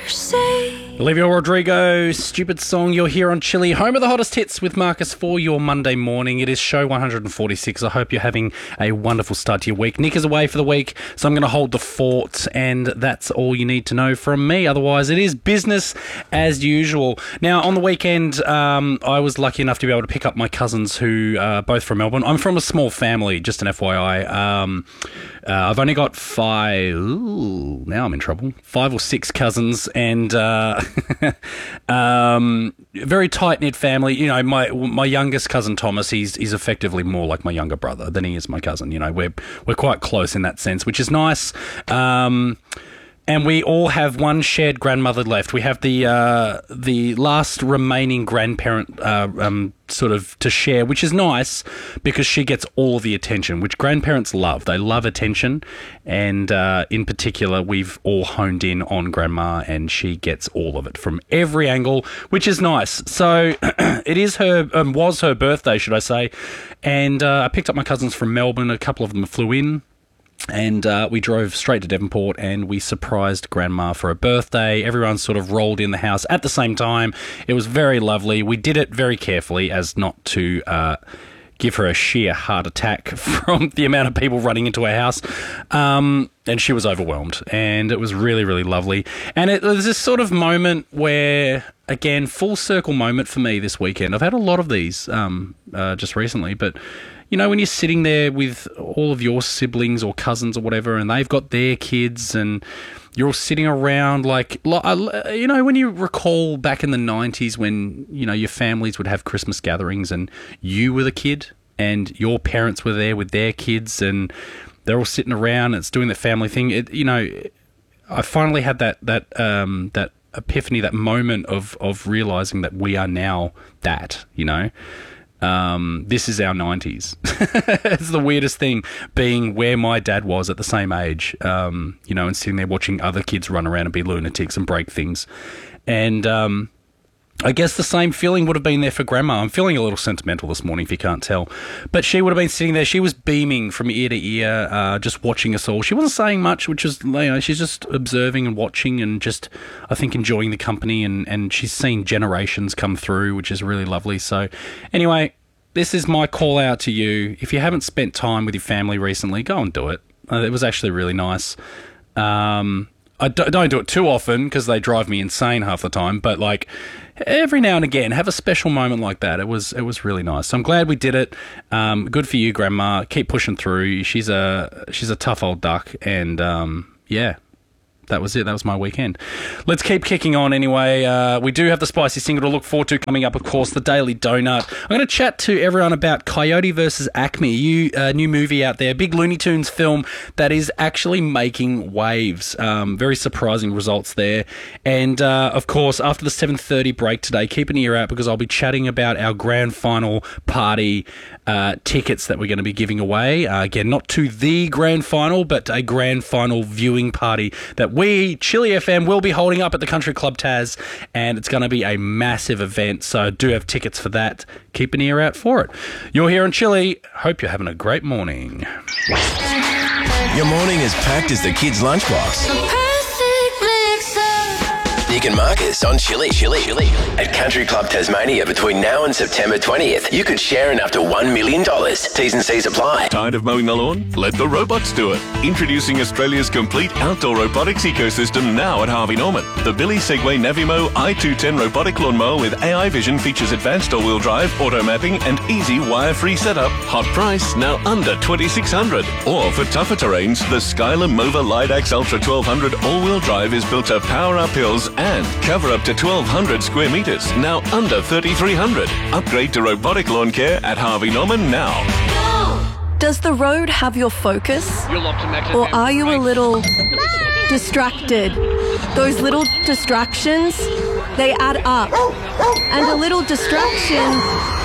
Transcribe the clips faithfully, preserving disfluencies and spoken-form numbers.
say. Olivia Rodrigo, Stupid Song. You're here on Chili, home of the hottest hits with Marcus for your Monday morning. It is show one hundred forty-six. I hope you're having a wonderful start to your week. Nick is away for the week, so I'm going to hold the fort, and that's all you need to know from me. Otherwise, it is business as usual. Now, on the weekend, um, I was lucky enough to be able to pick up my cousins who are both from Melbourne. I'm from a small family, just an F Y I. Um, uh, I've only got five... Ooh, now I'm in trouble. Five or six cousins, and... Uh, um, very tight-knit family. You know, my my youngest cousin Thomas, he's he's effectively more like my younger brother than he is my cousin. You know, we're we're quite close in that sense, which is nice. Um, and we all have one shared grandmother left. We have the uh, the last remaining grandparent uh, um, sort of to share, which is nice because she gets all of the attention, which grandparents love. They love attention, and uh, in particular, we've all honed in on Grandma, and she gets all of it from every angle, which is nice. So it is her um, was her birthday, should I say? And uh, I picked up my cousins from Melbourne. A couple of them flew in. And uh, we drove straight to Devonport and we surprised Grandma for her birthday. Everyone sort of rolled in the house at the same time. It was very lovely. We did it very carefully as not to uh, give her a sheer heart attack from the amount of people running into her house. Um, and she was overwhelmed. And it was really, really lovely. And it was this sort of moment where, again, full circle moment for me this weekend. I've had a lot of these um, uh, just recently, but... You know, when you're sitting there with all of your siblings or cousins or whatever, and they've got their kids, and you're all sitting around like, you know, when you recall back in the nineties when, you know, your families would have Christmas gatherings and you were the kid and your parents were there with their kids and they're all sitting around and it's doing the family thing. It, you know, I finally had that, that, um, that epiphany, that moment of, of realizing that we are now that, you know. Um, this is our nineties. It's the weirdest thing, being where my dad was at the same age, um, you know, and sitting there watching other kids run around and be lunatics and break things. And um, I guess the same feeling would have been there for Grandma. I'm feeling a little sentimental this morning, if you can't tell. But she would have been sitting there. She was beaming from ear to ear, uh, just watching us all. She wasn't saying much, which is, you know, she's just observing and watching and just, I think, enjoying the company. And, and she's seen generations come through, which is really lovely. So anyway, this is my call out to you. If you haven't spent time with your family recently, go and do it. Uh, it was actually really nice. Um... I don't do it too often because they drive me insane half the time, but like every now and again, have a special moment like that. It was it was really nice. So I'm glad we did it. Um, good for you, Grandma. Keep pushing through. She's a she's a tough old duck, and um, yeah. That was it. That was my weekend. Let's keep kicking on anyway. Uh, we do have the spicy single to look forward to coming up, of course, the Daily Donut. I'm going to chat to everyone about Coyote versus Acme, you uh, new movie out there, big Looney Tunes film that is actually making waves. Um, very surprising results there. And, uh, of course, after the seven thirty break today, keep an ear out because I'll be chatting about our grand final party uh, tickets that we're going to be giving away. Uh, again, not to the grand final, but a grand final viewing party that we, Chili F M, will be holding up at the Country Club Taz, and it's going to be a massive event, so I do have tickets for that. Keep an ear out for it. You're here on Chili. Hope you're having a great morning. Your morning is packed as the kids' lunchbox. Nick and Marcus on Chili Chili Chili at Country Club Tasmania between now and September twentieth. You could share in up to one million dollars. T's and C's apply. Tired of mowing the lawn? Let the robots do it. Introducing Australia's complete outdoor robotics ecosystem now at Harvey Norman. The Billy Segway Navimo I two ten robotic lawnmower with A I vision features advanced all-wheel drive, auto mapping and easy wire-free setup. Hot price, now under twenty-six hundred dollars. Or for tougher terrains, the Skylar Mova Lidax Ultra twelve hundred all-wheel drive is built to power up hills and cover up to twelve hundred square metres, now under thirty-three hundred. Upgrade to robotic lawn care at Harvey Norman now. Does the road have your focus? Or are you a little distracted? Those little distractions, they add up. And a little distraction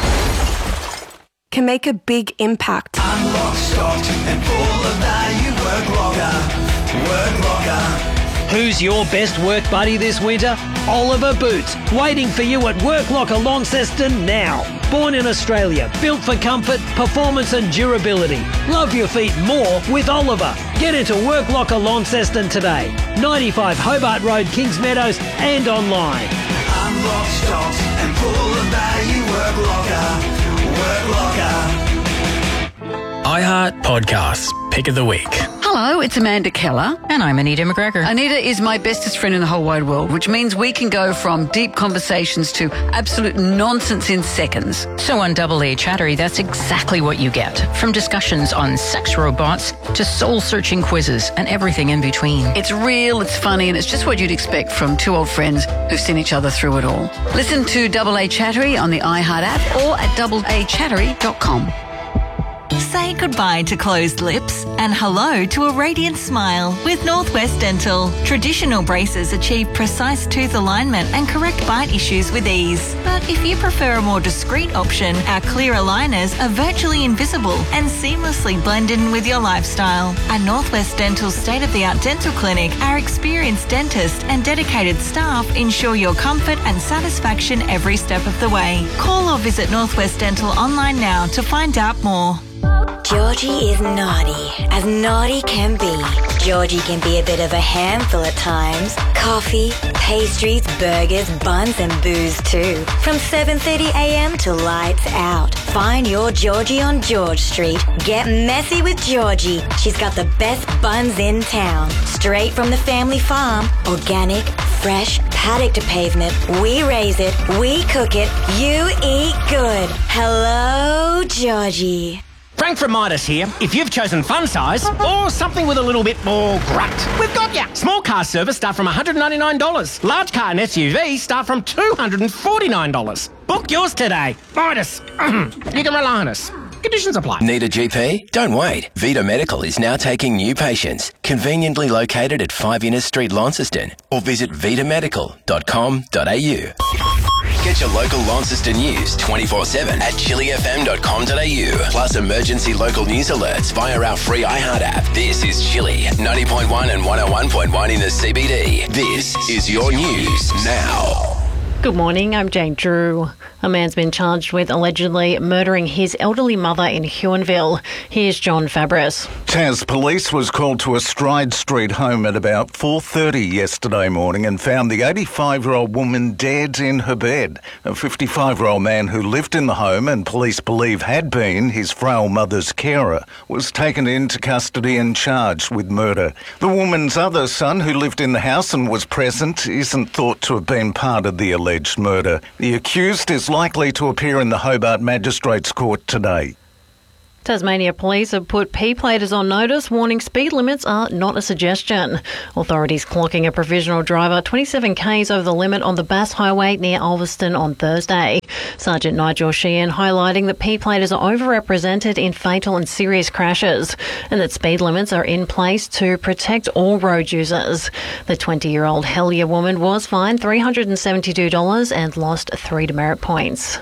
can make a big impact. I'm locked, stocked, and full of value. Work longer, work longer. Who's your best work buddy this winter? Oliver Boots, waiting for you at Work Locker Launceston now. Born in Australia, built for comfort, performance and durability. Love your feet more with Oliver. Get into Work Locker Launceston today. ninety-five Hobart Road, Kings Meadows and online. Unlock stocks and pull the value. Work Locker. Work Locker. iHeart Podcasts, Pick of the Week. Hello, it's Amanda Keller. And I'm Anita McGregor. Anita is my bestest friend in the whole wide world, which means we can go from deep conversations to absolute nonsense in seconds. So on Double A Chattery, that's exactly what you get. From discussions on sex robots to soul-searching quizzes and everything in between. It's real, it's funny, and it's just what you'd expect from two old friends who've seen each other through it all. Listen to Double A Chattery on the iHeart app or at double a chattery dot com. Say goodbye to closed lips and hello to a radiant smile with Northwest Dental. Traditional braces achieve precise tooth alignment and correct bite issues with ease. But if you prefer a more discreet option, our clear aligners are virtually invisible and seamlessly blend in with your lifestyle. At Northwest Dental's state-of-the-art dental clinic, our experienced dentists and dedicated staff ensure your comfort and satisfaction every step of the way. Call or visit Northwest Dental online now to find out more. Georgie is naughty, as naughty can be. Georgie can be a bit of a handful at times. Coffee, pastries, burgers, buns and booze too. From seven thirty a.m. to lights out. Find your Georgie on George Street. Get messy with Georgie. She's got the best buns in town. Straight from the family farm. Organic, fresh, paddock to pavement. We raise it, we cook it, you eat good. Hello, Georgie. Frank from Midas here. If you've chosen fun size or something with a little bit more grunt, we've got ya. Small car service start from one hundred ninety-nine dollars. Large car and S U V start from two hundred forty-nine dollars. Book yours today. Midas. You can rely on us. Conditions apply. Need a G P? Don't wait. Vita Medical is now taking new patients. Conveniently located at five Innes Street, Launceston, or visit vita medical dot com dot a u. Get your local Launceston news twenty-four seven at chili f m dot com dot a u. Plus emergency local news alerts via our free iHeart app. This is Chili, ninety point one and one oh one point one in the C B D. This is your news now. Good morning, I'm Jane Drew. A man's been charged with allegedly murdering his elderly mother in Huonville. Here's John Fabris. Tas Police was called to a Stride Street home at about four thirty yesterday morning and found the eighty-five-year-old woman dead in her bed. A fifty-five-year-old man who lived in the home and police believe had been his frail mother's carer was taken into custody and charged with murder. The woman's other son, who lived in the house and was present, isn't thought to have been part of the alleged murder. The accused is likely to appear in the Hobart Magistrates Court today. Tasmania Police have put P-platers on notice, warning speed limits are not a suggestion. Authorities clocking a provisional driver twenty-seven k's over the limit on the Bass Highway near Ulverston on Thursday. Sergeant Nigel Sheehan highlighting that P-platers are overrepresented in fatal and serious crashes and that speed limits are in place to protect all road users. The twenty-year-old Hellier woman was fined three hundred seventy-two dollars and lost three demerit points.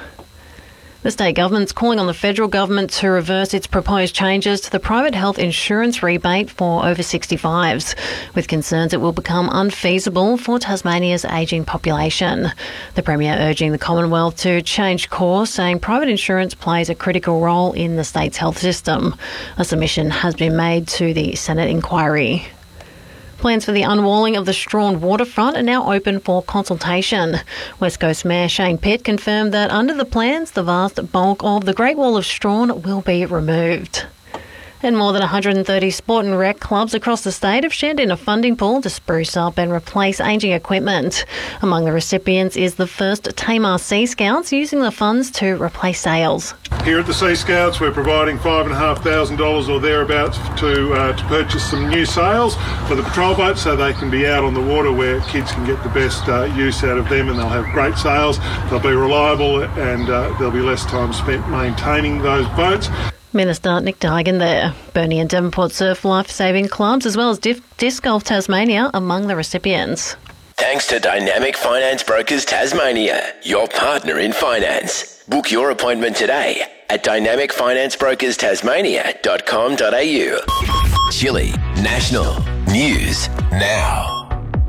The state government's calling on the federal government to reverse its proposed changes to the private health insurance rebate for over sixty-fives, with concerns it will become unfeasible for Tasmania's ageing population. The Premier urging the Commonwealth to change course, saying private insurance plays a critical role in the state's health system. A submission has been made to the Senate inquiry. Plans for the unwalling of the Strawn waterfront are now open for consultation. West Coast Mayor Shane Pitt confirmed that under the plans, the vast bulk of the Great Wall of Strawn will be removed. And more than one hundred thirty sport and rec clubs across the state have shared in a funding pool to spruce up and replace ageing equipment. Among the recipients is the first Tamar Sea Scouts, using the funds to replace sails. Here at the Sea Scouts, we're providing five and a half thousand dollars or thereabouts to uh, to purchase some new sails for the patrol boats, so they can be out on the water where kids can get the best uh, use out of them, and they'll have great sails. They'll be reliable, and uh, there'll be less time spent maintaining those boats. Minister Nick Dargan there. Burnie and Devonport Surf Life Saving Clubs, as well as Dif- Disc Golf Tasmania, among the recipients. Thanks to Dynamic Finance Brokers Tasmania, your partner in finance. Book your appointment today at dynamic finance brokers tasmania dot com dot a u. Chili National News Now.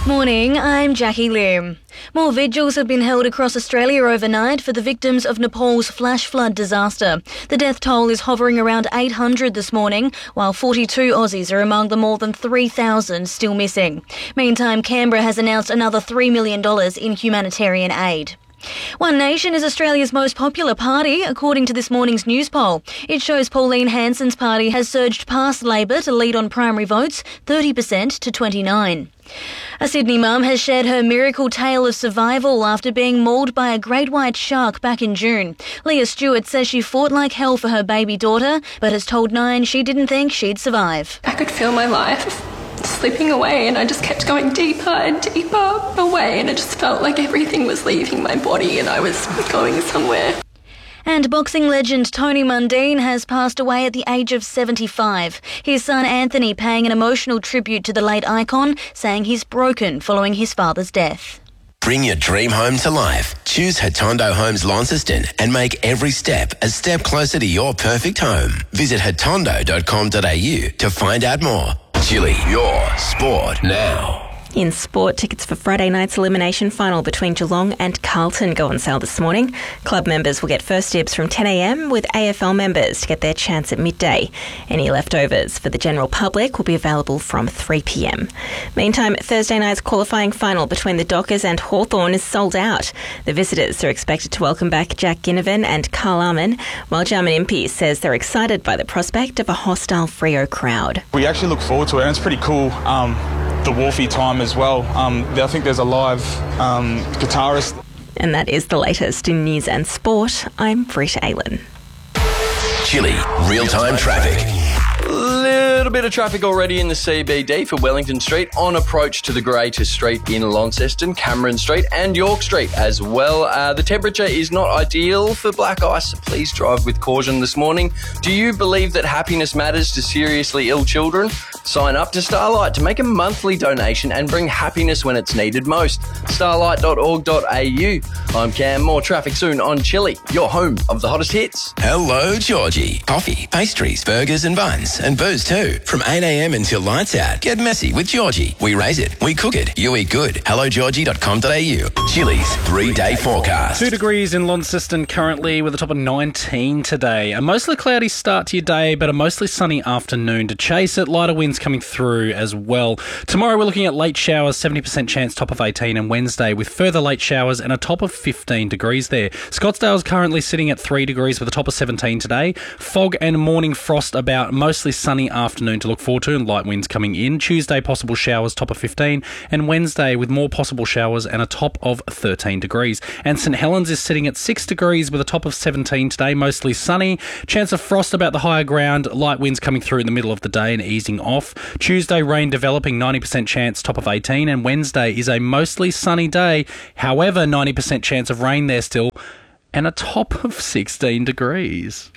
Morning, I'm Jackie Lim. More vigils have been held across Australia overnight for the victims of Nepal's flash flood disaster. The death toll is hovering around eight hundred this morning, while forty-two Aussies are among the more than three thousand still missing. Meantime, Canberra has announced another three million dollars in humanitarian aid. One Nation is Australia's most popular party, according to this morning's news poll. It shows Pauline Hanson's party has surged past Labor to lead on primary votes, thirty percent to twenty-nine. A Sydney mum has shared her miracle tale of survival after being mauled by a great white shark back in June. Leah Stewart says she fought like hell for her baby daughter, but has told Nine she didn't think she'd survive. I could feel my life slipping away, and I just kept going deeper and deeper away, and it just felt like everything was leaving my body and I was going somewhere. And boxing legend Tony Mundine has passed away at the age of seventy-five. His son Anthony paying an emotional tribute to the late icon, saying he's broken following his father's death. Bring your dream home to life. Choose Hatondo Homes Launceston and make every step a step closer to your perfect home. Visit hatondo dot com dot a u to find out more. Chili, your sport now. In sport, tickets for Friday night's elimination final between Geelong and Carlton go on sale this morning. Club members will get first dibs from ten a m, with A F L members to get their chance at midday. Any leftovers for the general public will be available from three p m. Meantime, Thursday night's qualifying final between the Dockers and Hawthorn is sold out. The visitors are expected to welcome back Jack Ginnivan and Carl Arman, while Jarman Impey says they're excited by the prospect of a hostile Freo crowd. We actually look forward to it, and it's pretty cool. Um, the Wolfie time as well. Um, I think there's a live um, guitarist. And that is the latest in news and sport. I'm Britta Aylen. Chili, real-time traffic. Little bit of traffic already in the C B D for Wellington Street on approach to the Greater Street in Launceston, Cameron Street and York Street as well. Uh, the temperature is not ideal for black ice, so please drive with caution this morning. Do you believe that happiness matters to seriously ill children? Sign up to Starlight to make a monthly donation and bring happiness when it's needed most. starlight dot org dot a u. I'm Cam. More traffic soon on Chili, your home of the hottest hits. Hello, Georgie. Coffee, pastries, burgers and buns, and booze too. From eight a m until lights out. Get messy with Georgie. We raise it, we cook it, you eat good. hello georgie dot com dot a u. Chili's three-day forecast. Two degrees in Launceston currently with a top of nineteen today. A mostly cloudy start to your day, but a mostly sunny afternoon to chase it. Lighter winds coming through as well. Tomorrow we're looking at late showers, seventy percent chance, top of eighteen, and Wednesday with further late showers and a top of fifteen degrees there. Scottsdale's currently sitting at three degrees with a top of seventeen today. Fog and morning frost about, mostly sunny afternoon to look forward to and light winds coming in. Tuesday possible showers, top of fifteen, and Wednesday with more possible showers and a top of thirteen degrees. And St Helens is sitting at six degrees with a top of seventeen today, mostly sunny. Chance of frost about the higher ground, light winds coming through in the middle of the day and easing off. Tuesday rain developing, ninety percent chance, top of eighteen, and Wednesday is a mostly sunny day, however ninety percent chance of rain there still, and a top of sixteen degrees.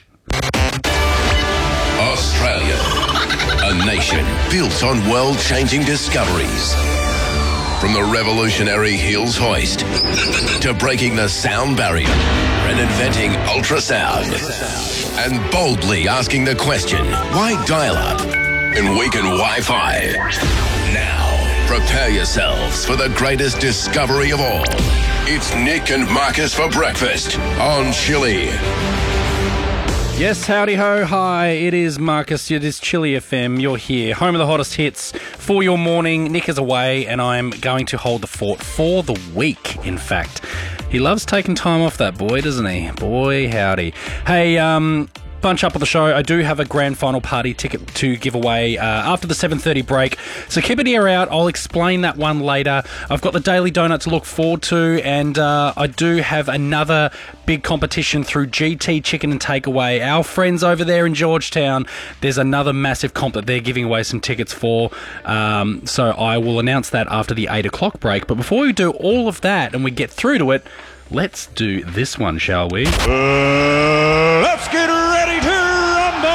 Australia, a nation built on world-changing discoveries. From the revolutionary Hills hoist to breaking the sound barrier and inventing ultrasound and boldly asking the question, why dial-up and weaken Wi-Fi? Now, prepare yourselves for the greatest discovery of all. It's Nick and Marcus for breakfast on Chili. Yes, howdy ho, hi, it is Marcus, it is Chili F M, you're here, home of the hottest hits for your morning. Nick is away and I'm going to hold the fort for the week, in fact. He loves taking time off, that boy, doesn't he? Boy, howdy. Hey, um... bunch up on the show. I do have a grand final party ticket to give away uh, after the seven thirty break, so keep an ear out. I'll explain that one later. I've got the Daily Donut to look forward to, and uh, I do have another big competition through G T Chicken and Takeaway. Our friends over there in Georgetown, there's another massive comp that they're giving away some tickets for, um, so I will announce that after the eight o'clock break. But before we do all of that and we get through to it, let's do this one, shall we? Uh, let's get ready to rumble!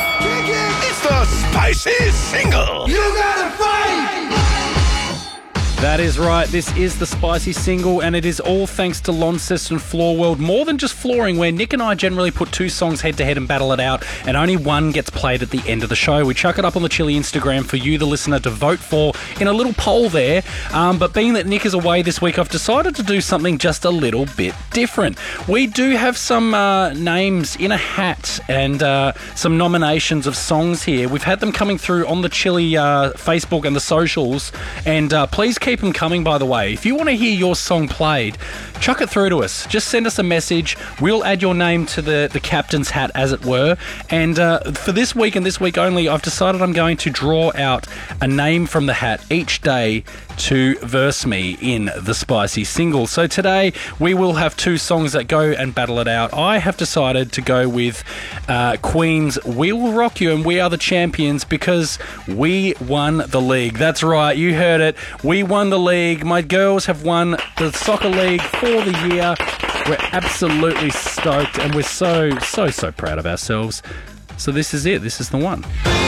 It's the spicy single. You gotta fight! That is right. This is the Spicy Single, and it is all thanks to Launceston Floor World. More than just flooring, where Nick and I generally put two songs head-to-head and battle it out, and only one gets played at the end of the show. We chuck it up on the Chili Instagram for you, the listener, to vote for in a little poll there. Um, but being that Nick is away this week, I've decided to do something just a little bit different. We do have some uh, names in a hat and uh, some nominations of songs here. We've had them coming through on the Chili uh, Facebook and the socials, and uh, please keep them coming, by the way. If you want to hear your song played, chuck it through to us. Just send us a message. We'll add your name to the, the captain's hat, as it were. And uh, for this week and this week only, I've decided I'm going to draw out a name from the hat each day to verse me in the Spicy Single. So today we will have two songs that go and battle it out. I have decided to go with uh, Queen's We Will Rock You and We Are the Champions because we won the league. That's right, you heard it. We won the league. My girls have won the soccer league for the year. We're absolutely stoked and we're so, so, so proud of ourselves. So this is it. This is the one.